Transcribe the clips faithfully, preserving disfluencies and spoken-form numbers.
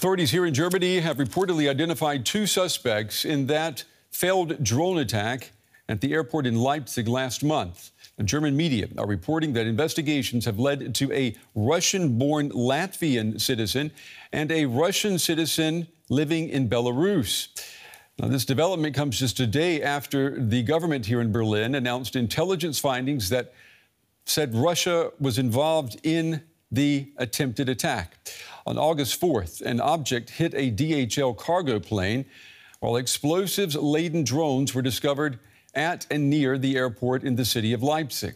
Authorities here in Germany have reportedly identified two suspects in that failed drone attack at the airport in Leipzig last month. And German media are reporting that investigations have led to a Russian-born Latvian citizen and a Russian citizen living in Belarus. Now, this development comes just a day after the government here in Berlin announced intelligence findings that said Russia was involved in the attempted attack. On August fourth, an object hit a D H L cargo plane while explosives-laden drones were discovered at and near the airport in the city of Leipzig.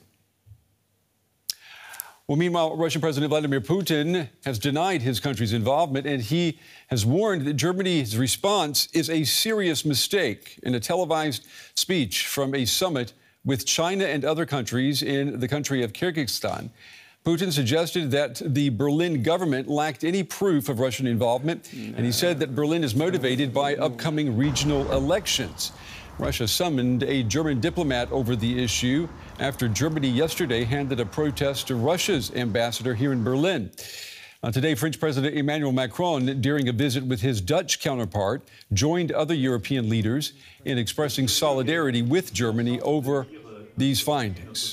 Well, meanwhile, Russian President Vladimir Putin has denied his country's involvement, and he has warned that Germany's response is a serious mistake. In a televised speech from a summit with China and other countries in the country of Kyrgyzstan, Putin suggested that the Berlin government lacked any proof of Russian involvement, and he said that Berlin is motivated by upcoming regional elections. Russia summoned a German diplomat over the issue after Germany yesterday handed a protest to Russia's ambassador here in Berlin. Uh, today, French President Emmanuel Macron, during a visit with his Dutch counterpart, joined other European leaders in expressing solidarity with Germany over these findings.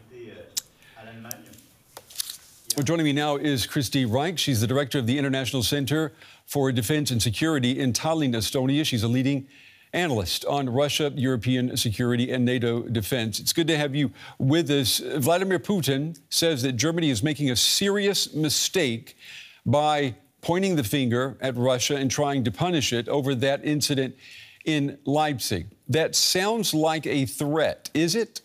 Well, joining me now is Kristi Reich. She's the director of the International Center for Defense and Security in Tallinn, Estonia. She's a leading analyst on Russia, European security, and NATO defense. It's good to have you with us. Vladimir Putin says that Germany is making a serious mistake by pointing the finger at Russia and trying to punish it over that incident in Leipzig. That sounds like a threat, is it?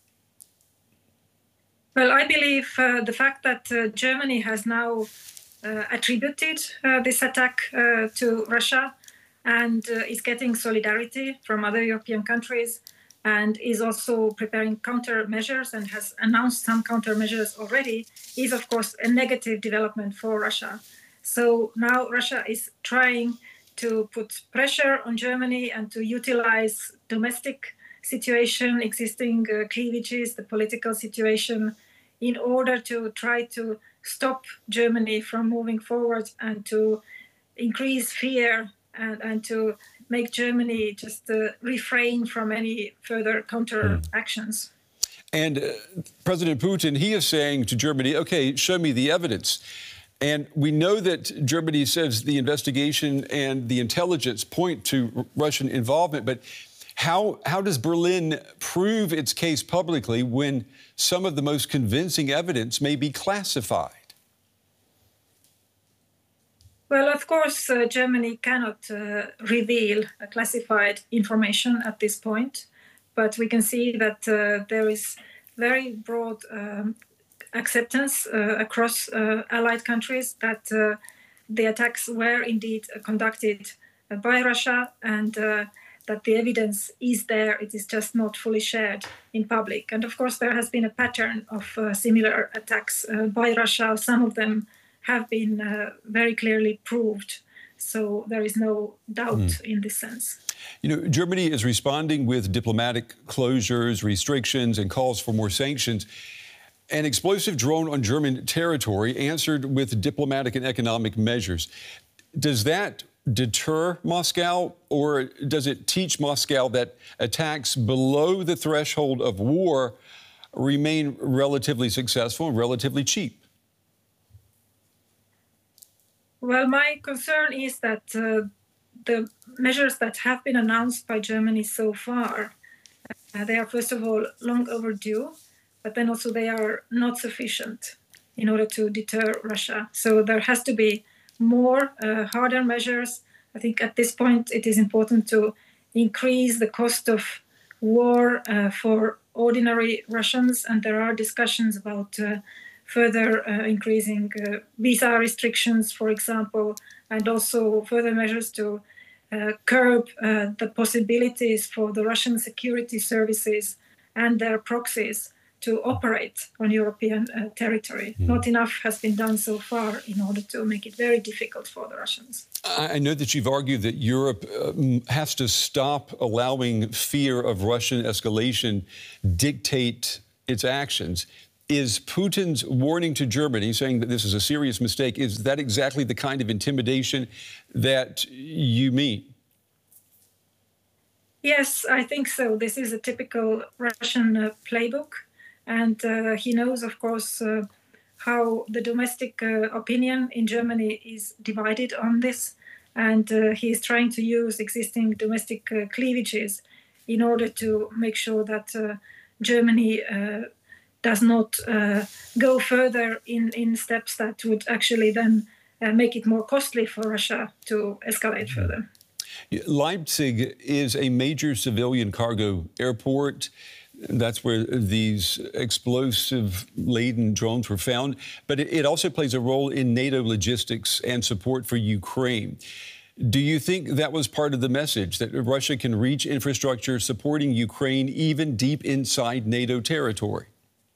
Well, I believe uh, the fact that uh, Germany has now uh, attributed uh, this attack uh, to Russia and uh, is getting solidarity from other European countries and is also preparing countermeasures and has announced some countermeasures already is, of course, a negative development for Russia. So now Russia is trying to put pressure on Germany and to utilize domestic situation, existing uh, cleavages, the political situation, in order to try to stop Germany from moving forward and to increase fear and, and to make Germany just uh, refrain from any further counter actions. And uh, President Putin, he is saying to Germany, okay, show me the evidence. And we know that Germany says the investigation and the intelligence point to Russian involvement, but How, how does Berlin prove its case publicly when some of the most convincing evidence may be classified? Well, of course, uh, Germany cannot uh, reveal uh, classified information at this point, but we can see that uh, there is very broad um, acceptance uh, across uh, allied countries that uh, the attacks were indeed conducted uh, by Russia, and uh, that the evidence is there. It is just not fully shared in public. And of course, there has been a pattern of uh, similar attacks uh, by Russia. Some of them have been uh, very clearly proved. So there is no doubt mm. in this sense. You know, Germany is responding with diplomatic closures, restrictions, and calls for more sanctions. An explosive drone on German territory answered with diplomatic and economic measures. Does that deter Moscow, or does it teach Moscow that attacks below the threshold of war remain relatively successful and relatively cheap? Well, my concern is that uh, the measures that have been announced by Germany so far, uh, they are first of all long overdue, but then also they are not sufficient in order to deter Russia. So there has to be more uh, harder measures. I think at this point it is important to increase the cost of war uh, for ordinary Russians, and there are discussions about uh, further uh, increasing uh, visa restrictions, for example, and also further measures to uh, curb uh, the possibilities for the Russian security services and their proxies to operate on European uh, territory. Mm. Not enough has been done so far in order to make it very difficult for the Russians. I know that you've argued that Europe uh, has to stop allowing fear of Russian escalation dictate its actions. Is Putin's warning to Germany, saying that this is a serious mistake, is that exactly the kind of intimidation that you mean? Yes, I think so. This is a typical Russian uh, playbook. And uh, he knows, of course, uh, how the domestic uh, opinion in Germany is divided on this. And uh, he is trying to use existing domestic uh, cleavages in order to make sure that uh, Germany uh, does not uh, go further in, in steps that would actually then uh, make it more costly for Russia to escalate further. Leipzig is a major civilian cargo airport. That's where these explosive-laden drones were found. But it also plays a role in NATO logistics and support for Ukraine. Do you think that was part of the message, that Russia can reach infrastructure supporting Ukraine even deep inside NATO territory?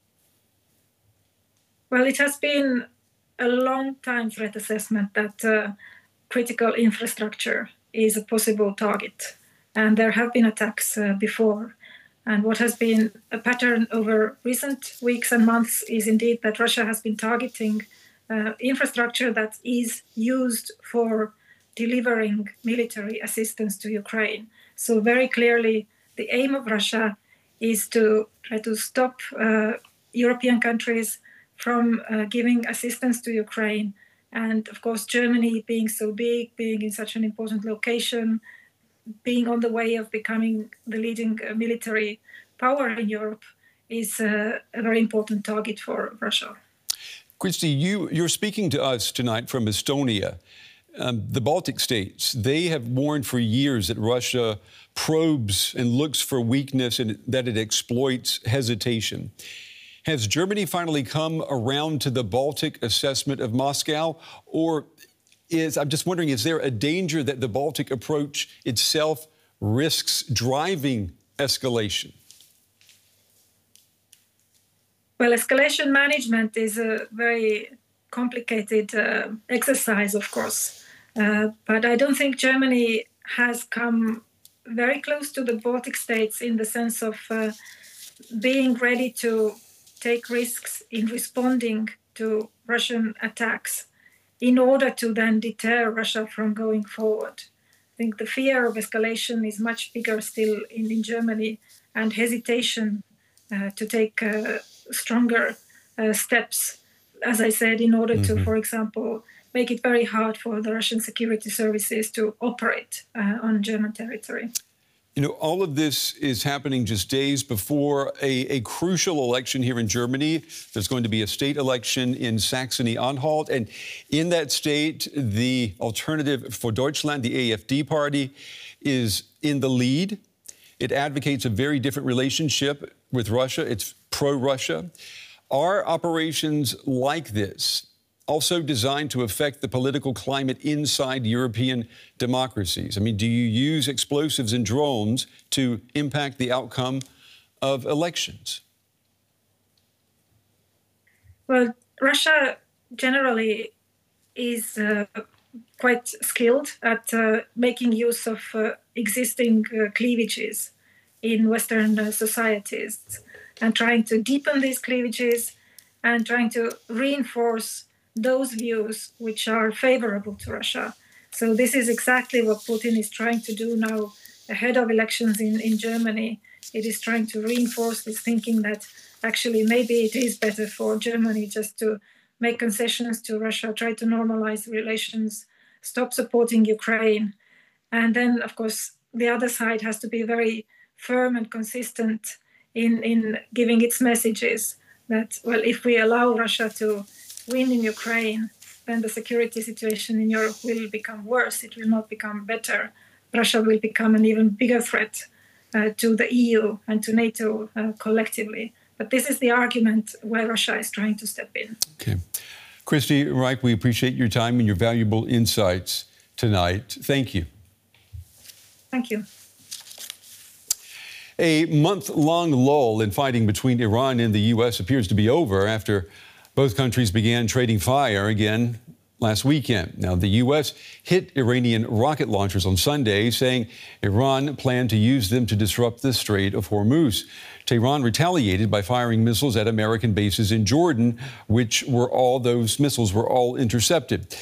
Well, it has been a long time threat assessment that uh, critical infrastructure is a possible target. And there have been attacks uh, before. And what has been a pattern over recent weeks and months is indeed that Russia has been targeting uh, infrastructure that is used for delivering military assistance to Ukraine. So very clearly, the aim of Russia is to try to stop uh, European countries from uh, giving assistance to Ukraine. And of course, Germany being so big, being in such an important location, being on the way of becoming the leading uh, military power in Europe is uh, a very important target for Russia. Kristi, you, you're speaking to us tonight from Estonia. Um, the Baltic states, they have warned for years that Russia probes and looks for weakness and that it exploits hesitation. Has Germany finally come around to the Baltic assessment of Moscow? Or is, I'm just wondering, is there a danger that the Baltic approach itself risks driving escalation? Well, escalation management is a very complicated uh, exercise, of course. Uh, but I don't think Germany has come very close to the Baltic states in the sense of uh, being ready to take risks in responding to Russian attacks in order to then deter Russia from going forward. I think the fear of escalation is much bigger still in, in Germany, and hesitation uh, to take uh, stronger uh, steps, as I said, in order mm-hmm. to, for example, make it very hard for the Russian security services to operate uh, on German territory. You know, all of this is happening just days before a, a crucial election here in Germany. There's going to be a state election in Saxony-Anhalt. And in that state, the Alternative for Deutschland, the A F D party, is in the lead. It advocates a very different relationship with Russia. It's pro-Russia. Are operations like this also designed to affect the political climate inside European democracies? I mean, do you use explosives and drones to impact the outcome of elections? Well, Russia generally is uh, quite skilled at uh, making use of uh, existing uh, cleavages in Western uh, societies and trying to deepen these cleavages and trying to reinforce those views which are favorable to Russia. So this is exactly what Putin is trying to do now ahead of elections in, in Germany. It is trying to reinforce this thinking that actually maybe it is better for Germany just to make concessions to Russia, try to normalize relations, stop supporting Ukraine. And then, of course, the other side has to be very firm and consistent in, in giving its messages that, well, if we allow Russia to win in Ukraine, then the security situation in Europe will become worse. It will not become better. Russia will become an even bigger threat uh, to the E U and to NATO uh, collectively. But this is the argument where Russia is trying to step in. Okay. Kristi Reich, we appreciate your time and your valuable insights tonight. Thank you. Thank you. A month-long lull in fighting between Iran and the U S appears to be over after both countries began trading fire again last weekend. Now, the U S hit Iranian rocket launchers on Sunday, saying Iran planned to use them to disrupt the Strait of Hormuz. Tehran retaliated by firing missiles at American bases in Jordan, which were all those missiles were all intercepted.